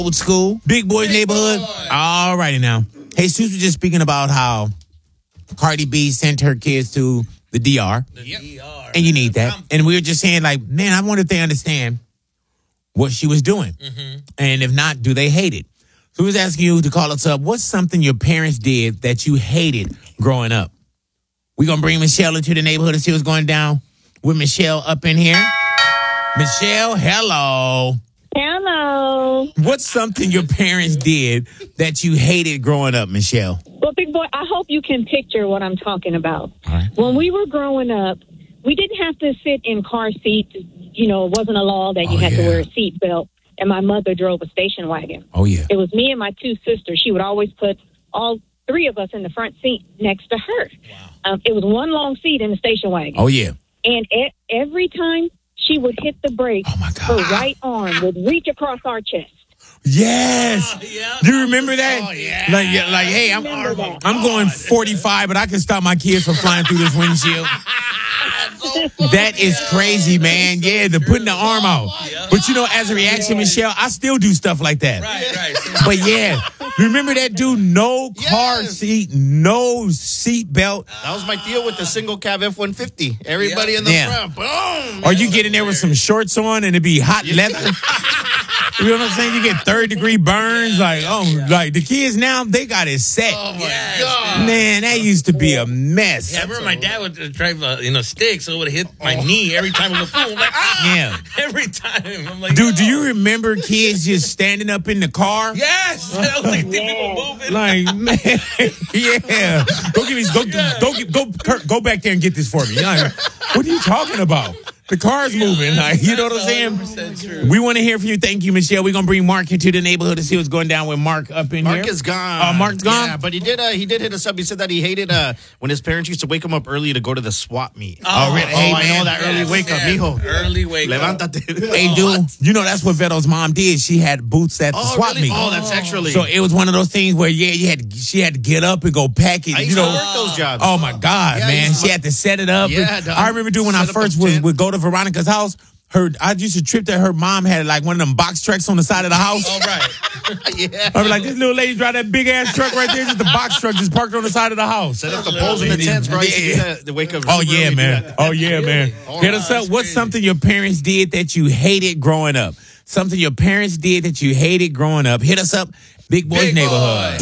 Old school, Big Boy's neighborhood. All righty now. Hey, Jesus was just speaking about how Cardi B sent her kids to the DR. And you need that. And we were just saying, like, man, I wonder if they understand what she was doing. And if not, do they hate it? So we was asking you to call us up. What's something your parents did that you hated growing up? We're going to bring Michelle into the neighborhood and see what's going down with Michelle up in here. Michelle, hello. Hello. What's something your parents did that you hated growing up, Michelle? Well, Big Boy, I hope you can picture what I'm talking about. All right. When we were growing up, we didn't have to sit in car seats. You know, it wasn't a law that you had to wear a seat belt. And my mother drove a station wagon. Oh, yeah. It was me and my two sisters. She would always put all three of us in the front seat next to her. Wow. It was one long seat in the station wagon. Oh, yeah. And every time she would hit the brake, her right arm would reach across our chest. Yes. Do you remember that? Oh, yeah. Like, hey, I'm going 45, but I can stop my kids from flying through this windshield. That is crazy, man. Yeah, they're putting the arm out. But, you know, as a reaction, Michelle, I still do stuff like that. Right. But, yeah, remember that dude? No car seat, no seat belt. That was my deal with the single cab F-150. Everybody in the front, boom. Or you get in there with some shorts on and it be hot leather. You know what I'm saying? You get third-degree burns. Like the kids now, they got it set. Oh, my God. Man, that used to be a mess. Yeah, I remember my dad would drive a stick, so it would hit my knee every time it would boom. I'm like, every time. I'm like, Dude, do you remember kids just standing up in the car? Yes. I was like, people moving. Like, man, yeah. Kurt, go back there and get this for me. Like, what are you talking about? The car's moving. Like, you know what I'm saying? True. We want to hear from you. Thank you, Michelle. We're going to bring Mark into the neighborhood to see what's going down with Mark up in here. Mark is gone. Mark's gone? Yeah, but he did hit us up. He said that he hated when his parents used to wake him up early to go to the swap meet. Oh, really? Hey, I man. know that early wake up, mijo. Early wake up. Levántate. Hey, dude, you know that's what Veto's mom did. She had boots at the swap meet. Oh, that's actually. So it was one of those things where, she had to get up and go pack it. I used to work those jobs. Oh, my God, man. She had to set it up. Yeah, I remember doing when I first would go to Veronica's house. I used to trip that her mom had like one of them box trucks on the side of the house. Oh, right. Yeah. I was like, this little lady drive that big ass truck right there. Just the box truck just parked on the side of the house. Set up the poles in the tents, bro. The wake up. Oh, yeah, man. Oh, yeah, man. Hit us up. What's something your parents did that you hated growing up? Something your parents did that you hated growing up. Hit us up. Big Boy's Neighborhood.